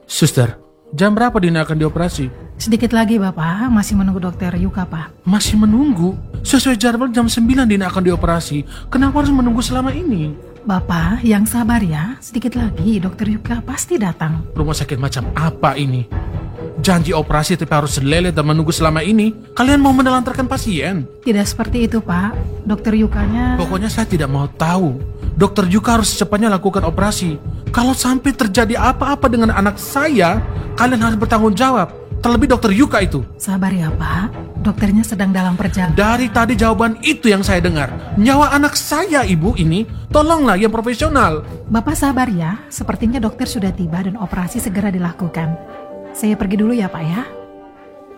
Suster, jam berapa Dina akan dioperasi? Sedikit lagi Bapak, masih menunggu dokter Yuka Pak. Masih menunggu? Sesuai jadwal jam 9 Dina akan dioperasi. Kenapa harus menunggu selama ini? Bapak, yang sabar ya, sedikit lagi dokter Yuka pasti datang. Rumah sakit macam apa ini? Janji operasi tapi harus lelet dan menunggu selama ini. Kalian mau menelantarkan pasien? Tidak seperti itu Pak, dokter Yukanya... Pokoknya saya tidak mau tahu. Dokter Yuka harus secepatnya lakukan operasi. Kalau sampai terjadi apa-apa dengan anak saya, kalian harus bertanggung jawab. Terlebih dokter Yuka itu. Sabar ya Pak, dokternya sedang dalam perjalanan. Dari tadi jawaban itu yang saya dengar. Nyawa anak saya ibu ini, tolonglah yang profesional. Bapak sabar ya, sepertinya dokter sudah tiba dan operasi segera dilakukan. Saya pergi dulu ya Pak ya.